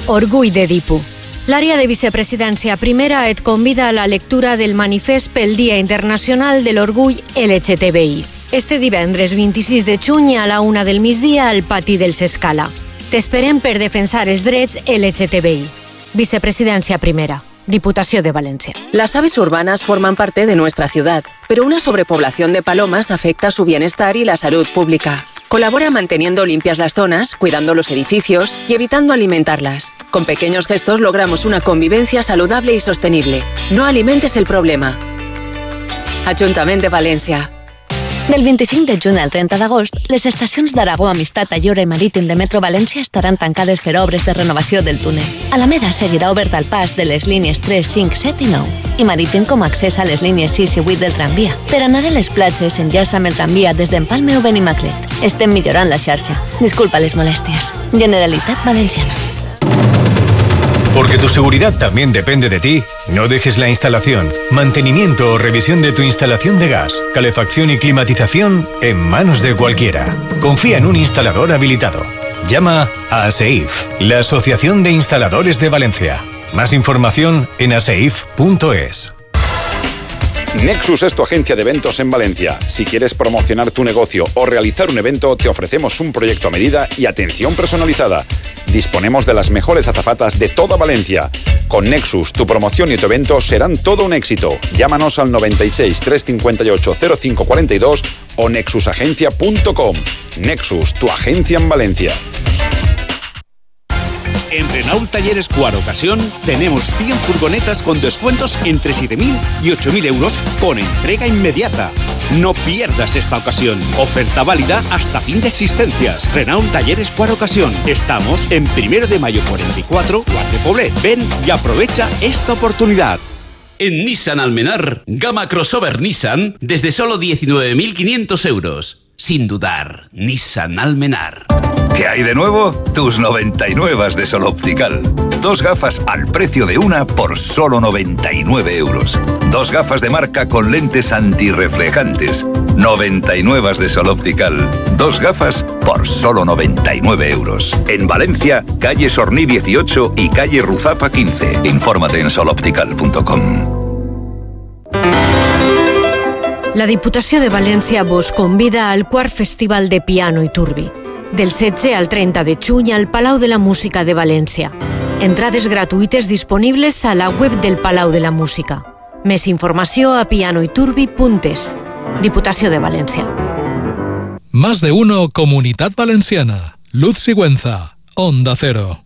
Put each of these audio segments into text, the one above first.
Orgull d'Edipo. L'àrea de vicepresidència primera et convida a la lectura del manifest pel Dia Internacional de l'Orgull LGTBI. Este divendres 26 de juny a la 1 del migdia al pati del Sescala. T'esperem per defensar els drets LGTBI. Vicepresidencia primera. Diputación de Valencia. Las aves urbanas forman parte de nuestra ciudad, pero una sobrepoblación de palomas afecta su bienestar y la salud pública. Colabora manteniendo limpias las zonas, cuidando los edificios y evitando alimentarlas. Con pequeños gestos logramos una convivencia saludable y sostenible. No alimentes el problema. Ajuntament de València. Del 25 de juny al 30 d'agost, les estacions d'Aragó, Amistat, Ayora i Marítim de Metro València estaran tancades per obres de renovació del túnel. Alameda seguirà obert al pas de les línies 3, 5, 7 i 9 i Marítim com a accés a les línies 6 i 8 del tramvia. Per anar a les platges enllaça amb el tramvia des d'Empalme o Benimaclet. Estem millorant la xarxa. Disculpa les molèsties. Generalitat Valenciana. Porque tu seguridad también depende de ti, no dejes la instalación, mantenimiento o revisión de tu instalación de gas, calefacción y climatización en manos de cualquiera. Confía en un instalador habilitado. Llama a ASEIF, la Asociación de Instaladores de Valencia. Más información en aseif.es. Nexus es tu agencia de eventos en Valencia. Si quieres promocionar tu negocio o realizar un evento, te ofrecemos un proyecto a medida y atención personalizada. Disponemos de las mejores azafatas de toda Valencia. Con Nexus, tu promoción y tu evento serán todo un éxito. Llámanos al 96 358 0542 o nexusagencia.com. Nexus, tu agencia en Valencia. En Renault Talleres Quart Ocasión tenemos 100 furgonetas con descuentos entre 7.000 y 8.000 euros con entrega inmediata. No pierdas esta ocasión. Oferta válida hasta fin de existencias. Renault Talleres Quart Ocasión. Estamos en 1 de mayo 44, Guardia Poblet. Ven y aprovecha esta oportunidad. En Nissan Almenar, gama crossover Nissan desde solo 19.500 euros. Sin dudar, Nissan Almenar. ¿Qué hay de nuevo? Tus 99 de Sol Optical. 2 gafas al precio de una por solo 99 euros. 2 gafas de marca con lentes antirreflejantes. 99 de Sol Optical. 2 gafas por solo 99 euros. En Valencia, calle Sorní 18 y calle Ruzapa 15. Infórmate en soloptical.com. La Diputació de València vos convida al quart Festival de Piano i Turbi. Del 16 al 30 de juny al Palau de la Música de València. Entrades gratuïtes disponibles a la web del Palau de la Música. Més informació a pianoiturbi.es. Diputació de València. Más de uno Comunidad Valenciana. Luz Sigüenza. Onda Cero.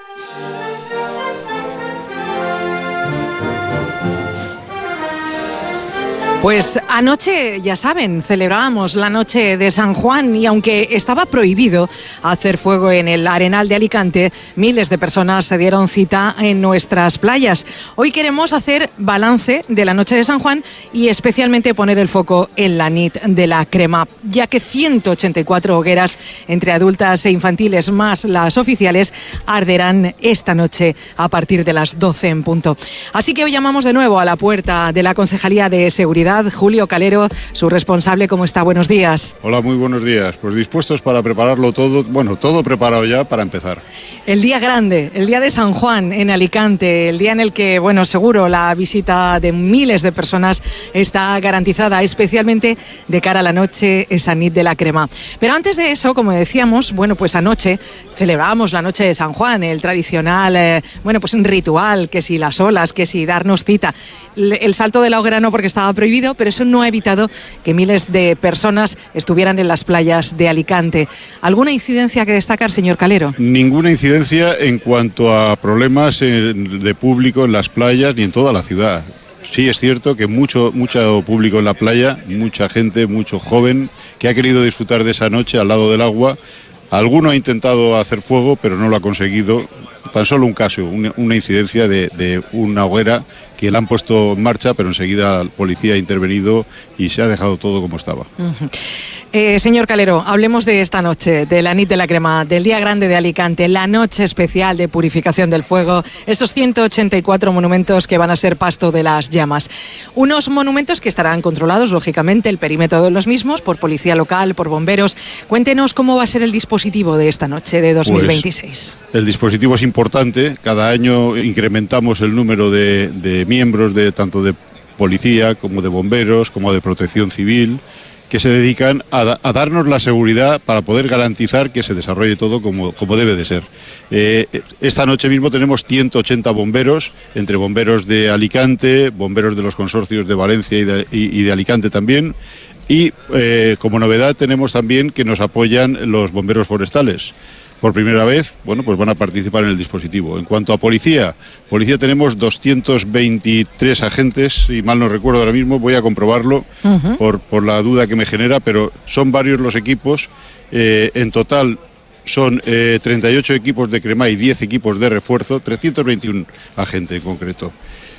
Pues anoche, ya saben, celebrábamos la noche de San Juan y aunque estaba prohibido hacer fuego en el Arenal de Alicante, miles de personas se dieron cita en nuestras playas. Hoy queremos hacer balance de la noche de San Juan y especialmente poner el foco en la nit de la crema, ya que 184 hogueras entre adultas e infantiles más las oficiales arderán esta noche a partir de las 12 en punto. Así que hoy llamamos de nuevo a la puerta de la Concejalía de Seguridad. Julio Calero, su responsable, ¿cómo está? Buenos días. Hola, muy buenos días. Pues dispuestos para prepararlo todo, bueno, todo preparado ya para empezar. El día grande, el día de San Juan en Alicante, el día en el que, bueno, seguro la visita de miles de personas está garantizada, especialmente de cara a la noche, esa nit de la crema. Pero antes de eso, como decíamos, bueno, pues anoche celebrábamos la noche de San Juan, el tradicional, bueno, pues un ritual, que si las olas, que si darnos cita. El salto de la hoguera no, porque estaba prohibido, pero eso no ha evitado que miles de personas estuvieran en las playas de Alicante. ¿Alguna incidencia que destacar, señor Calero? Ninguna incidencia en cuanto a problemas de público en las playas ni en toda la ciudad. Sí es cierto que mucho público en la playa, mucha gente, mucho joven que ha querido disfrutar de esa noche al lado del agua. Alguno ha intentado hacer fuego, pero no lo ha conseguido. Tan solo un caso, una incidencia de una hoguera que la han puesto en marcha, pero enseguida la policía ha intervenido y se ha dejado todo como estaba. Señor Calero, hablemos de esta noche, de la Nit de la Crema, del Día Grande de Alicante, la noche especial de purificación del fuego, estos 184 monumentos que van a ser pasto de las llamas. Unos monumentos que estarán controlados, lógicamente, el perímetro de los mismos, por policía local, por bomberos. Cuéntenos cómo va a ser el dispositivo de esta noche de 2026. Pues, el dispositivo es importante. Cada año incrementamos el número de miembros, tanto de policía como de bomberos, como de protección civil, que se dedican a darnos la seguridad para poder garantizar que se desarrolle todo como debe de ser. Esta noche mismo tenemos 180 bomberos, entre bomberos de Alicante, bomberos de los consorcios de Valencia y de Alicante también, y como novedad tenemos también que nos apoyan los bomberos forestales. Por primera vez, pues van a participar en el dispositivo. En cuanto a policía tenemos 223 agentes, si mal no recuerdo ahora mismo, voy a comprobarlo por la duda que me genera, pero son varios los equipos. En total son 38 equipos de crema y 10 equipos de refuerzo, 321 agentes en concreto.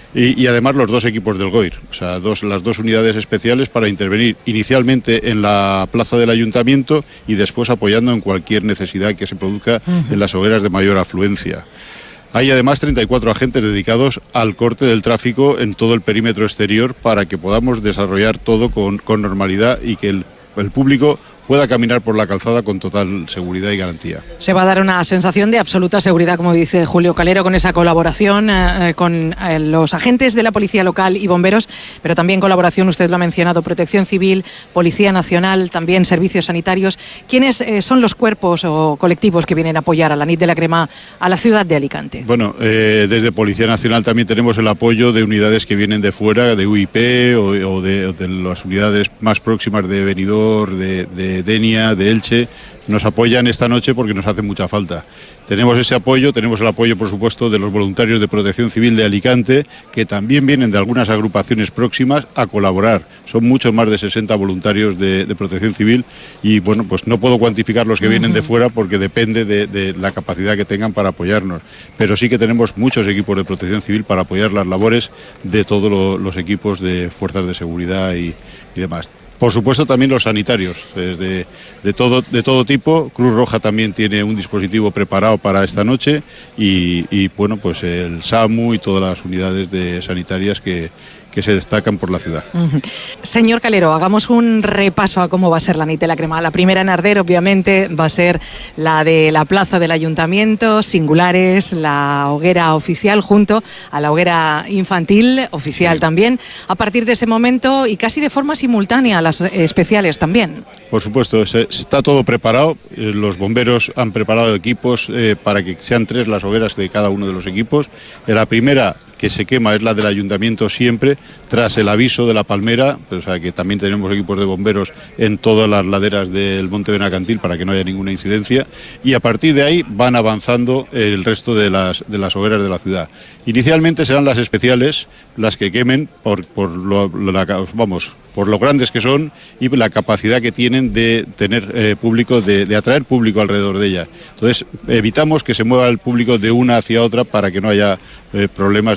Y además los 2 equipos del GOIR, o sea, las 2 unidades especiales para intervenir inicialmente en la plaza del ayuntamiento y después apoyando en cualquier necesidad que se produzca en las hogueras de mayor afluencia. Hay además 34 agentes dedicados al corte del tráfico en todo el perímetro exterior para que podamos desarrollar todo con normalidad y que el público pueda caminar por la calzada con total seguridad y garantía. Se va a dar una sensación de absoluta seguridad, como dice Julio Calero, con esa colaboración con los agentes de la Policía Local y bomberos, pero también colaboración, usted lo ha mencionado, Protección Civil, Policía Nacional, también servicios sanitarios. ¿Quiénes son los cuerpos o colectivos que vienen a apoyar a la Nit de la Crema a la ciudad de Alicante? Bueno, desde Policía Nacional también tenemos el apoyo de unidades que vienen de fuera, de UIP o de las unidades más próximas de Benidorm, de Denia, de Elche. Nos apoyan esta noche porque nos hace mucha falta. Tenemos ese apoyo, tenemos el apoyo, por supuesto, de los voluntarios de Protección Civil de Alicante, que también vienen de algunas agrupaciones próximas a colaborar. Son muchos más de 60 voluntarios de Protección Civil y, pues no puedo cuantificar los que vienen de fuera porque depende de la capacidad que tengan para apoyarnos. Pero sí que tenemos muchos equipos de Protección Civil para apoyar las labores de todos los equipos de fuerzas de seguridad y demás. Por supuesto también los sanitarios, de todo tipo. Cruz Roja también tiene un dispositivo preparado para esta noche y pues el SAMU y todas las unidades sanitarias que se destacan por la ciudad. Señor Calero, hagamos un repaso a cómo va a ser la Nit de la Crema. La primera en arder, obviamente, va a ser la de la plaza del Ayuntamiento, singulares, la hoguera oficial junto a la hoguera infantil, oficial también. A partir de ese momento y casi de forma simultánea, las especiales también. Por supuesto, está todo preparado. Los bomberos han preparado equipos para que sean 3 las hogueras de cada uno de los equipos. La primera que se quema es la del ayuntamiento siempre, tras el aviso de la palmera, o sea que también tenemos equipos de bomberos en todas las laderas del Monte Benacantil para que no haya ninguna incidencia, y a partir de ahí van avanzando el resto de las hogueras de la ciudad. Inicialmente serán las especiales las que quemen por lo grandes que son y la capacidad que tienen de tener público, de atraer público alrededor de ella. Entonces evitamos que se mueva el público de una hacia otra para que no haya problemas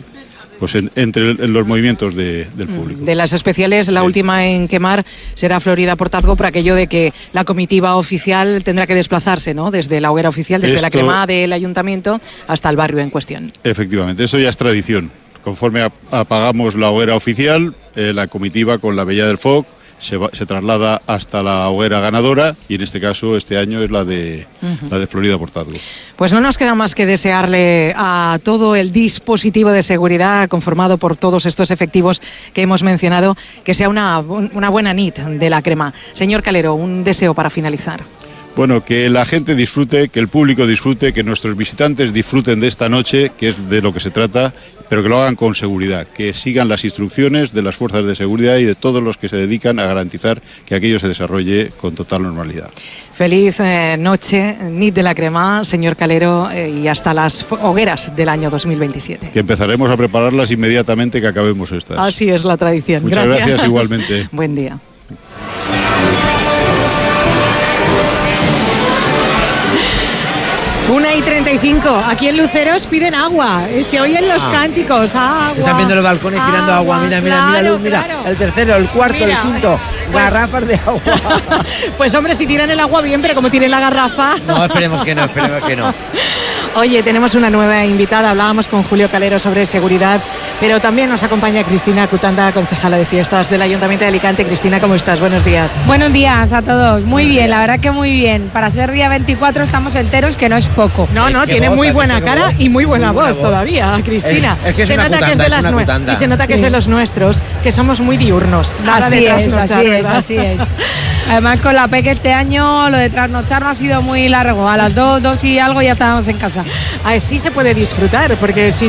entre los movimientos del público. De las especiales, la última en quemar será Florida Portazgo, por aquello de que la comitiva oficial tendrá que desplazarse, ¿no?, desde la hoguera oficial, desde la crema del ayuntamiento hasta el barrio en cuestión. Efectivamente, eso ya es tradición. Conforme apagamos la hoguera oficial, la comitiva con la Bella del Foc se traslada hasta la hoguera ganadora y en este caso este año es la de Florida Portazgo. Pues no nos queda más que desearle a todo el dispositivo de seguridad conformado por todos estos efectivos que hemos mencionado que sea una buena Nit de la Crema. Señor Calero, un deseo para finalizar. Bueno, que la gente disfrute, que el público disfrute, que nuestros visitantes disfruten de esta noche, que es de lo que se trata, pero que lo hagan con seguridad, que sigan las instrucciones de las fuerzas de seguridad y de todos los que se dedican a garantizar que aquello se desarrolle con total normalidad. Feliz noche, Nit de la Crema, señor Calero, y hasta las hogueras del año 2027. Que empezaremos a prepararlas inmediatamente que acabemos estas. Así es la tradición. Muchas gracias igualmente. Buen día. 1:35. Aquí en Luceros piden agua. Se oyen los cánticos. Agua. Se están viendo los balcones tirando agua. Mira, Luz, mira. Claro. El tercero, el cuarto, el quinto. Pues, garrafas de agua. Pues hombre, si tiran el agua bien, pero como tiren la garrafa. No, esperemos que no. Oye, tenemos una nueva invitada. Hablábamos con Julio Calero sobre seguridad, pero también nos acompaña Cristina Cutanda, concejala de fiestas del Ayuntamiento de Alicante. Cristina, ¿cómo estás? Buenos días. Buenos días a todos. Muy bien, la verdad que muy bien. Para ser día 24 estamos enteros, que no es poco. No, tiene muy buena cara y muy buena voz todavía, Cristina. Es que es se una nota cutanda, que es de las nuestras. Y se nota que es de los nuestros, que somos muy diurnos. Así es. Además, con la PEC este año, lo de trasnochar no ha sido muy largo. A las 2 y algo ya estábamos en casa. Así se puede disfrutar, porque si